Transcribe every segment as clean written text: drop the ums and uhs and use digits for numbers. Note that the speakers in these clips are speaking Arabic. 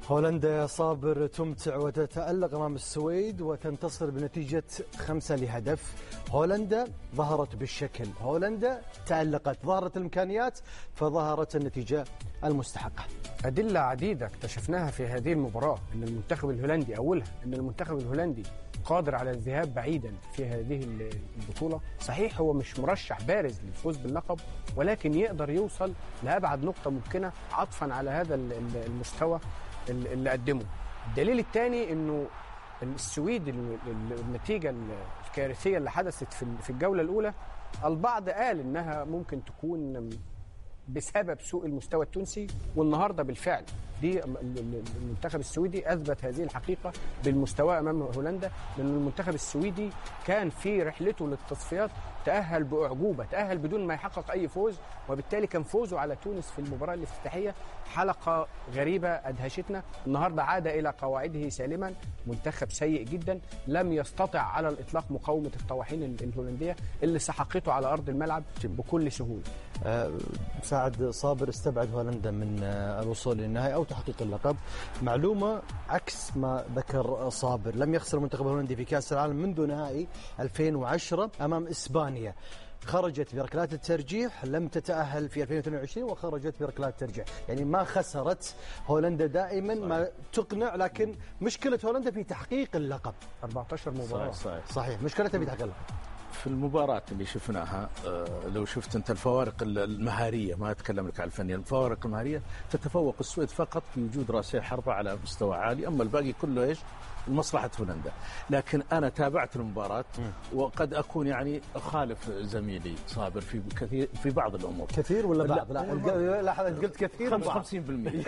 هولندا يا صابر تمتع وتتألق أمام السويد وتنتصر بنتيجة 5-0. هولندا ظهرت بالشكل، هولندا تألقت، ظهرت الإمكانيات فظهرت النتيجة المستحقة. أدلة عديدة اكتشفناها في هذه المباراة، أن المنتخب الهولندي أولها أن المنتخب الهولندي قادر على الذهاب بعيدا في هذه البطولة. صحيح هو مش مرشح بارز للفوز باللقب، ولكن يقدر يوصل لأبعد نقطة ممكنة عطفا على هذا المستوى اللي قدمه. الدليل الثاني أنه السويد النتيجة الكارثية اللي حدثت في الجولة الأولى، البعض قال أنها ممكن تكون بسبب سوء المستوى التونسي، والنهارده بالفعل دي المنتخب السويدي اثبت هذه الحقيقه بالمستوى امام هولندا، لان المنتخب السويدي كان في رحلته للتصفيات تاهل باعجوبه، تاهل بدون ما يحقق اي فوز، وبالتالي كان فوزه على تونس في المباراه الافتتاحيه حلقه غريبه ادهشتنا. النهارده عاد الى قواعده سالما، منتخب سيء جدا لم يستطع على الاطلاق مقاومه الطواحين الهولنديه اللي سحقته على ارض الملعب بكل سهوله. سعد صابر استبعد هولندا من الوصول للنهائي أو تحقيق اللقب. معلومة عكس ما ذكر صابر، لم يخسر المنتخب الهولندي في كأس العالم منذ نهائي 2010 أمام إسبانيا، خرجت بركلات الترجيح، لم تتأهل في 2022 وخرجت بركلات الترجيح، يعني ما خسرت. هولندا دائما ما تقنع، لكن مشكلة هولندا في تحقيق اللقب. 14 مباراة. صحيح مشكلتها في تحقيق اللقب. في المباراة اللي شفناها لو شفت أنت الفوارق المهارية، ما أتكلم لك عن الفنية، الفوارق المهارية تتفوق السويد فقط في وجود راسي حربة على مستوى عالي، أما الباقي كله إيش؟ لمصلحة هولندا. لكن أنا تابعت المباراة وقد أكون يعني أخالف زميلي صابر في بعض الأمور. كثير ولا بعض؟ لا قلت كثير 55%.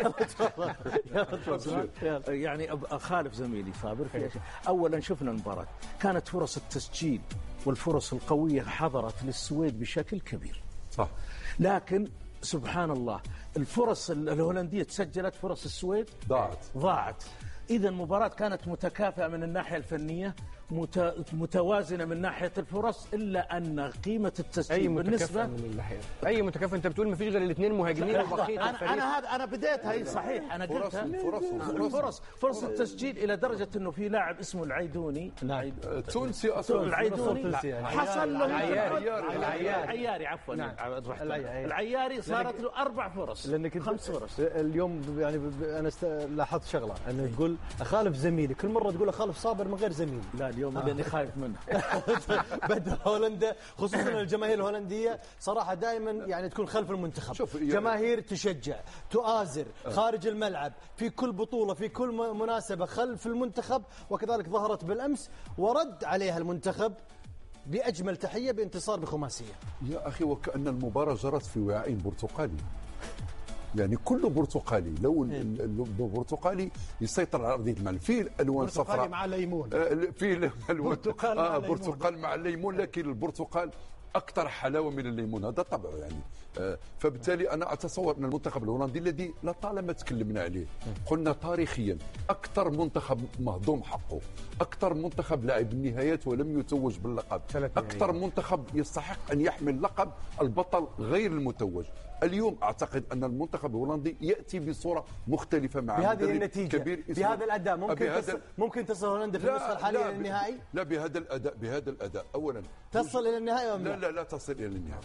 يعني أخالف زميلي صابر في أشياء. أولا شفنا المباراة كانت فرص التسجيل والفرص القوية حضرت للسويد بشكل كبير، صح، لكن سبحان الله الفرص الهولندية تسجلت، فرص السويد ضاعت. إذا المباراة كانت متكافئة من الناحية الفنية، متوازنة من ناحية الفرص، إلا أن قيمة التسجيل بالنسبة أي متكافئ. أنت بتقول ما فيش غير الاثنين مهاجمين وبقية الفريق. أنا بديت هاي صحيح، أنا قلتها فرص التسجيل إلى درجة إنه في لاعب اسمه العيدوني تونسي أصلا، العيدوني حصل له العياري عفوا العياري صارت له 4 فرص، 5 فرص. اليوم يعني أنا لاحظت شغلة، أنا تقول أخالف زميلي، كل مرة تقول أخالف صابر من غير زميلي. لا اليوم لاني خايف منه. بدأ هولندا، خصوصا الجماهير الهولنديه صراحه دائما يعني تكون خلف المنتخب، جماهير تشجع تؤازر خارج الملعب في كل بطوله في كل مناسبه خلف المنتخب، وكذلك ظهرت بالامس ورد عليها المنتخب باجمل تحيه بانتصار بخماسيه. يا اخي وكأن المباراه جرت في وعاء برتقالي، يعني كله برتقالي، لون برتقالي يسيطر على ارضيه الملعب، فيه الالوان صفراء مع الليمون، فيه برتقال مع الليمون، لكن البرتقال اكثر حلاوه من الليمون، هذا طبعه يعني. فبالتالي انا اتصور ان المنتخب الهولندي الذي لطالما تكلمنا عليه، قلنا تاريخيا اكثر منتخب مهضوم حقه، اكثر منتخب لعب النهايات ولم يتوج باللقب، اكثر منتخب يستحق ان يحمل لقب البطل غير المتوج. اليوم اعتقد ان المنتخب الهولندي ياتي بصوره مختلفه مع بهذه النتيجه كبير، بهذا الاداء ممكن تصل هولندا في النسخه الحاليه للنهائي. لا بهذا الاداء اولا تصل الى النهائي. لا تصل الى النهائي.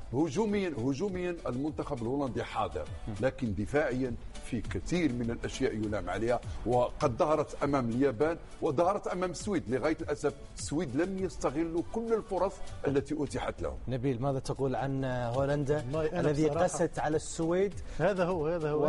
هجوميا المنتخب الهولندي حاضر، لكن دفاعيا في كثير من الاشياء يلام عليها، وقد ظهرت امام اليابان وظهرت امام السويد. لغايه الاسف السويد لم يستغلوا كل الفرص التي اتيحت لهم. نبيل ماذا تقول عن هولندا الذي قست على السويد؟ هذا هو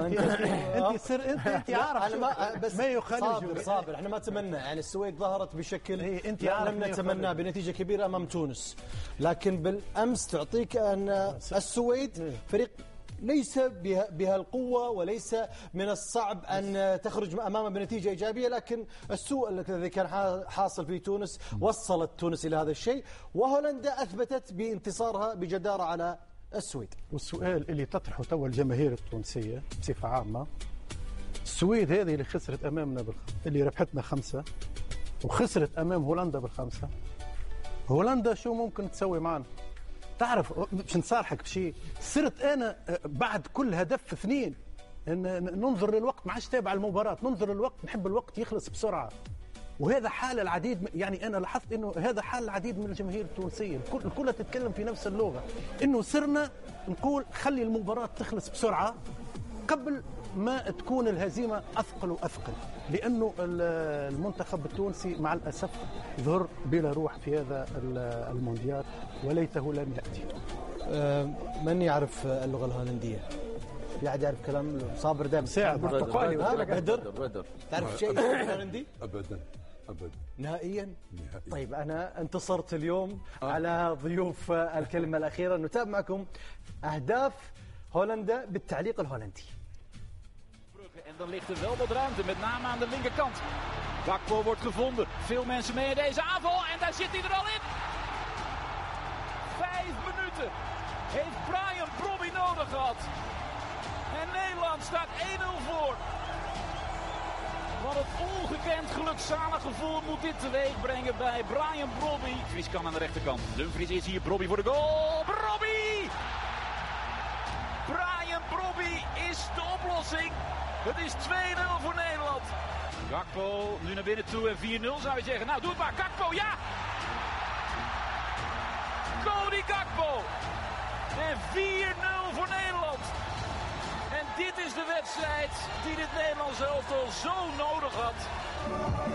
انت عارف بس ما يخالف. صابر احنا ما تمنى، يعني السويد ظهرت بشكل لم نتمناه بنتيجه كبيره امام تونس، لكن بالامس تعطيك ان السويد فريق ليس بها القوة، وليس من الصعب أن تخرج أمامه بنتيجة إيجابية، لكن السوء الذي كان حاصل في تونس وصلت تونس إلى هذا الشيء، وهولندا أثبتت بانتصارها بجدارة على السويد. والسؤال اللي تطرحه توا الجماهير التونسية بصفة عامة، السويد هذه اللي خسرت أمامنا اللي ربحتنا 5 وخسرت أمام هولندا ب5، هولندا شو ممكن تسوي معنا؟ تعرف باش نصارحك بشيء، صرت انا بعد كل هدف 2 ننظر للوقت، ما عادش تابع المباراة، ننظر للوقت، نحب الوقت يخلص بسرعة. وهذا حال العديد، يعني أنا لاحظت أنه هذا حال العديد من الجماهير التونسية، الكل تتكلم في نفس اللغة، أنه صرنا نقول خلي المباراة تخلص بسرعة قبل ما تكون الهزيمة أثقل وأثقل، لأنه المنتخب التونسي مع الأسف ظهر بلا روح في هذا المونديال وليته لم يأتي. من يعرف اللغة الهولندية؟ قاعد يعرف كلام صابر دائما ساعة برتقالي بدر تعرف شيء هولندي؟ أبدا نهائيا. طيب أنا انتصرت اليوم على ضيوف الكلمة الأخيرة. نتابع معكم أهداف هولندا بالتعليق الهولندي. En dan ligt er wel wat ruimte, met name aan de linkerkant. Gakpo wordt gevonden. Veel mensen mee in deze aanval. En daar zit hij er al in. 5 minuten heeft Bryan Brobby nodig gehad. En Nederland staat 1-0 voor. Wat een ongekend gelukzalig gevoel moet dit teweeg brengen bij Bryan Brobby. Vries kan aan de rechterkant. Dumfries is hier. Brobby voor de goal. Brobby! Bryan Brobby is de oplossing. Het is 2-0 voor Nederland. Gakpo nu naar binnen toe en 4-0 zou je zeggen. Nou, doe het maar. Gakpo, ja! Cody Gakpo. En 4-0 voor Nederland. En dit is de wedstrijd die dit Nederlands elftal zo nodig had.